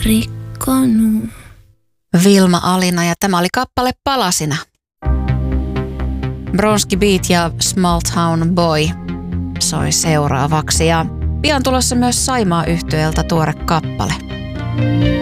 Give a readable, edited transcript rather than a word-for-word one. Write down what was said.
rikkonut. Vilma Alina ja tämä oli kappale Palasina. Bronski Beat ja Small Town Boy soi seuraavaksi ja pian tulossa myös Saimaa-yhtyeeltä tuore kappale.